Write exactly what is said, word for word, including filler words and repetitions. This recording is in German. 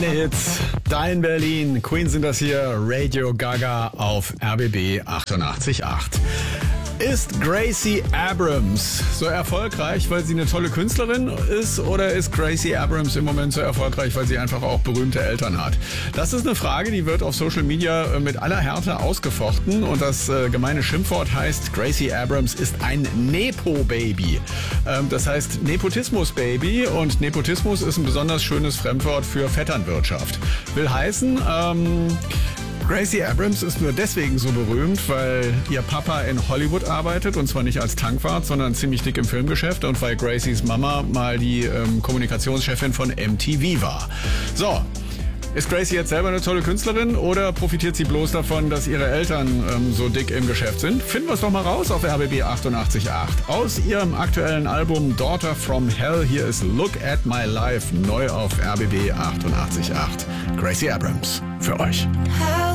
Hits, Dein Berlin, Queen sind das hier, Radio Gaga auf R B B achtundachtzig Komma acht. Ist Gracie Abrams so erfolgreich, weil sie eine tolle Künstlerin ist, oder ist Gracie Abrams im Moment so erfolgreich, weil sie einfach auch berühmte Eltern hat? Das ist eine Frage, die wird auf Social Media mit aller Härte ausgefochten, und das äh, gemeine Schimpfwort heißt, Gracie Abrams ist ein Nepo-Baby. Ähm, das heißt Nepotismus-Baby, und Nepotismus ist ein besonders schönes Fremdwort für Vetternwirtschaft. Will heißen, ähm... Gracie Abrams ist nur deswegen so berühmt, weil ihr Papa in Hollywood arbeitet, und zwar nicht als Tankwart, sondern ziemlich dick im Filmgeschäft, und weil Gracies Mama mal die ähm, Kommunikationschefin von M T V war. So, ist Gracie jetzt selber eine tolle Künstlerin, oder profitiert sie bloß davon, dass ihre Eltern ähm, so dick im Geschäft sind? Finden wir es doch mal raus auf R B B achtundachtzig Komma acht. Aus ihrem aktuellen Album Daughter from Hell, hier ist Look at My Life, neu auf R B B achtundachtzig Komma acht. Gracie Abrams für euch.